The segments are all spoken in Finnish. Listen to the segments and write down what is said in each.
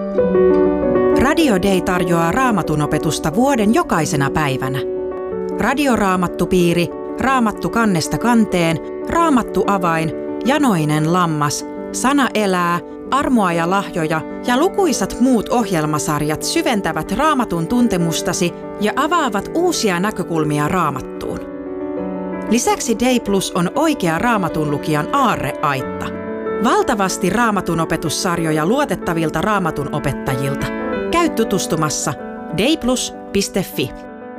Radio Day tarjoaa Raamatun opetusta vuoden jokaisena päivänä. Radioraamattupiiri, Raamattu kannesta kanteen, Raamattu avain, Janoinen lammas, Sana elää, Armoa ja lahjoja ja lukuisat muut ohjelmasarjat syventävät Raamatun tuntemustasi ja avaavat uusia näkökulmia Raamattuun. Lisäksi Day Plus on oikea Raamatun lukijan aarreaitta. Valtavasti Raamatun opetussarjoja luotettavilta Raamatun opettajilta. Käy tutustumassa dayplus.fi.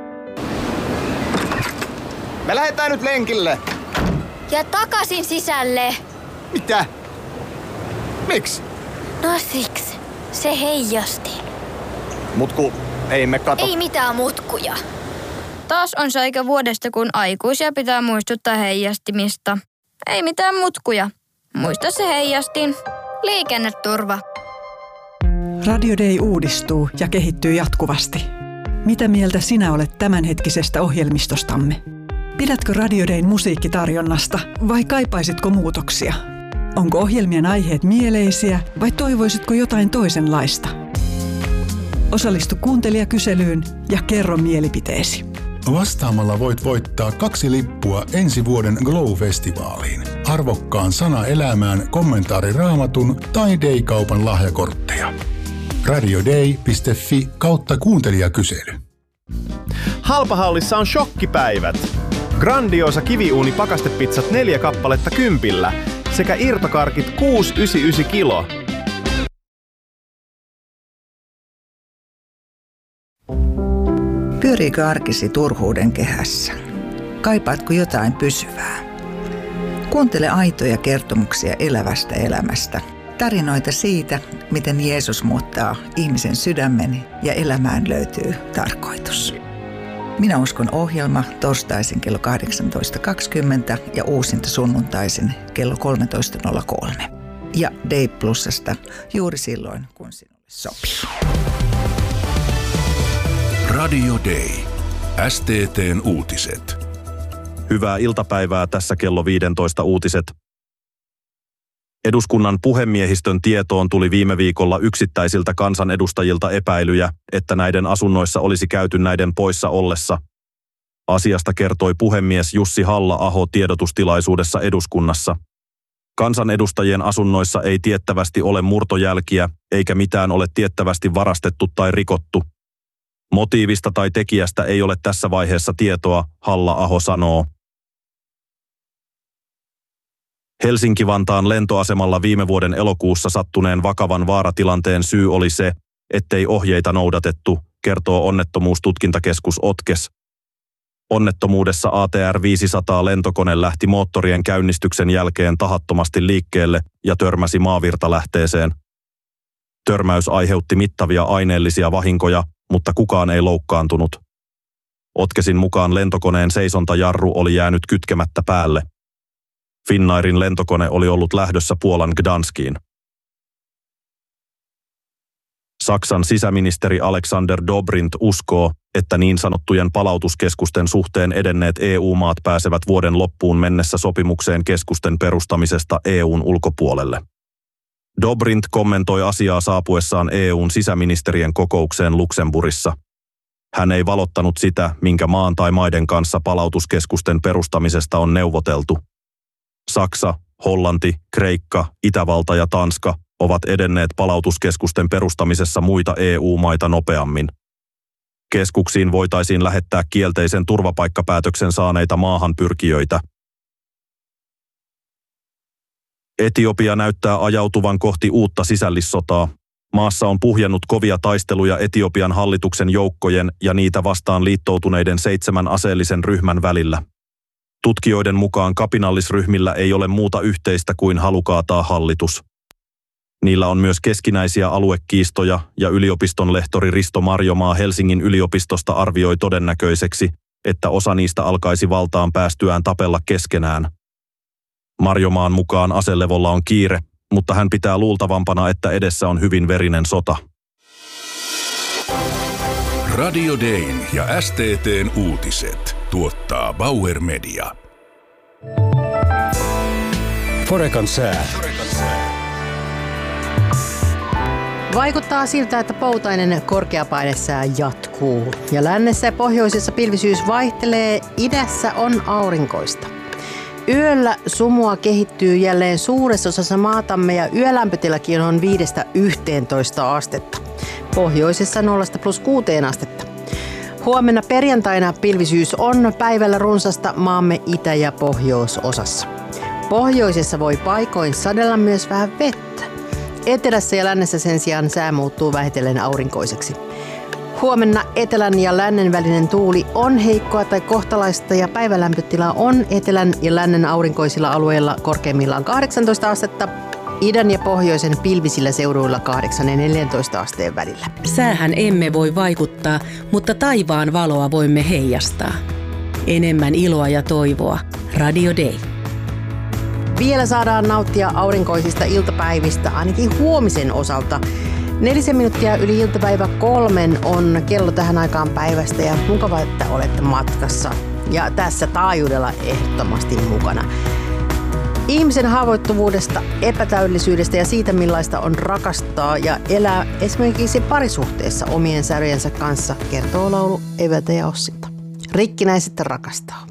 Me lähdetään nyt lenkille. Ja takaisin sisälle. Mitä? Miksi? No siksi. Se heijasti. Mutku, ei me kato. Ei mitään mutkuja. Taas on se aika vuodesta, kun aikuisia pitää muistuttaa heijastimista. Ei mitään mutkuja. Muista se heijastin. Liikenneturva. Radio Day uudistuu ja kehittyy jatkuvasti. Mitä mieltä sinä olet tämänhetkisestä ohjelmistostamme? Pidätkö Radio Dayn musiikkitarjonnasta vai kaipaisitko muutoksia? Onko ohjelmien aiheet mieleisiä vai toivoisitko jotain toisenlaista? Osallistu kuuntelijakyselyyn ja kerro mielipiteesi. Vastaamalla voit voittaa 2 lippua ensi vuoden Glow-festivaaliin, arvokkaan Sana elämään kommentaari Raamatun tai Day-kaupan lahjakortteja. radioday.fi/kuuntelijakysely. Halpahallissa on shokkipäivät. Grandiosa kiviuuni pakastepizzat 4 kappaletta 10 sekä irtokarkit 6,99 kilo. Pyöriikö arkisi turhuuden kehässä? Kaipaatko jotain pysyvää? Kuuntele aitoja kertomuksia elävästä elämästä. Tarinoita siitä, miten Jeesus muuttaa ihmisen sydämen ja elämään löytyy tarkoitus. Minä uskon -ohjelma torstaisin kello 18.20 ja uusinta sunnuntaisin kello 13.03. Ja Day Plusasta juuri silloin, kun sinulle sopii. Radio Day. STT:n uutiset. Hyvää iltapäivää, tässä kello 15 uutiset. Eduskunnan puhemiehistön tietoon tuli viime viikolla yksittäisiltä kansanedustajilta epäilyjä, että näiden asunnoissa olisi käyty näiden poissa ollessa. Asiasta kertoi puhemies Jussi Halla-aho tiedotustilaisuudessa eduskunnassa. Kansanedustajien asunnoissa ei tiettävästi ole murtojälkiä, eikä mitään ole tiettävästi varastettu tai rikottu. Motiivista tai tekijästä ei ole tässä vaiheessa tietoa, Halla-aho sanoo. Helsinki-Vantaan lentoasemalla viime vuoden elokuussa sattuneen vakavan vaaratilanteen syy oli se, ettei ohjeita noudatettu, kertoo onnettomuustutkintakeskus OTKES. Onnettomuudessa ATR-500 lentokone lähti moottorien käynnistyksen jälkeen tahattomasti liikkeelle ja törmäsi maavirtalähteeseen. Törmäys aiheutti mittavia aineellisia vahinkoja, mutta kukaan ei loukkaantunut. OTKESin mukaan lentokoneen seisontajarru oli jäänyt kytkemättä päälle. Finnairin lentokone oli ollut lähdössä Puolan Gdanskiin. Saksan sisäministeri Alexander Dobrindt uskoo, että niin sanottujen palautuskeskusten suhteen edenneet EU-maat pääsevät vuoden loppuun mennessä sopimukseen keskusten perustamisesta EUn ulkopuolelle. Dobrindt kommentoi asiaa saapuessaan EUn sisäministerien kokoukseen Luxemburgissa. Hän ei valottanut sitä, minkä maan tai maiden kanssa palautuskeskusten perustamisesta on neuvoteltu. Saksa, Hollanti, Kreikka, Itävalta ja Tanska ovat edenneet palautuskeskusten perustamisessa muita EU-maita nopeammin. Keskuksiin voitaisiin lähettää kielteisen turvapaikkapäätöksen saaneita maahanpyrkijöitä. Etiopia näyttää ajautuvan kohti uutta sisällissotaa. Maassa on puhjennut kovia taisteluja Etiopian hallituksen joukkojen ja niitä vastaan liittoutuneiden 7 aseellisen ryhmän välillä. Tutkijoiden mukaan kapinallisryhmillä ei ole muuta yhteistä kuin halu kaataa hallitus. Niillä on myös keskinäisiä aluekiistoja ja yliopiston lehtori Risto Marjomaa Helsingin yliopistosta arvioi todennäköiseksi, että osa niistä alkaisi valtaan päästyään tapella keskenään. Marjomaan mukaan aselevolla on kiire, mutta hän pitää luultavampana, että edessä on hyvin verinen sota. Radio Dayn ja STT:n uutiset tuottaa Bauer Media. Forecan sää. Vaikuttaa siltä, että poutainen korkeapainessää jatkuu. Ja lännessä ja pohjoisessa pilvisyys vaihtelee, idässä on aurinkoista. Yöllä sumua kehittyy jälleen suuressa osassa maatamme ja yölämpötilakin on 5–11 astetta. Pohjoisessa 0–6 astetta. Huomenna perjantaina pilvisyys on päivällä runsasta maamme itä- ja pohjoisosassa. Pohjoisessa voi paikoin sadella myös vähän vettä. Etelässä ja lännessä sen sijaan sää muuttuu vähitellen aurinkoiseksi. Huomenna etelän ja lännen välinen tuuli on heikkoa tai kohtalaista ja päivälämpötila on etelän ja lännen aurinkoisilla alueilla korkeimmillaan 18 astetta, idän ja pohjoisen pilvisillä seuduilla 8 ja 14 asteen välillä. Säähän emme voi vaikuttaa, mutta taivaan valoa voimme heijastaa. Enemmän iloa ja toivoa. Radio Day. Vielä saadaan nauttia aurinkoisista iltapäivistä ainakin huomisen osalta. 4 minuuttia yli iltapäivä 3 on kello tähän aikaan päivästä ja mukava, että olette matkassa. Ja tässä taajuudella ehdottomasti mukana. Ihmisen haavoittuvuudesta, epätäydellisyydestä ja siitä, millaista on rakastaa ja elää esimerkiksi parisuhteessa omien särjensä kanssa, kertoo laulu Evätä ja Ossilta. Rikkinäiset rakastaa.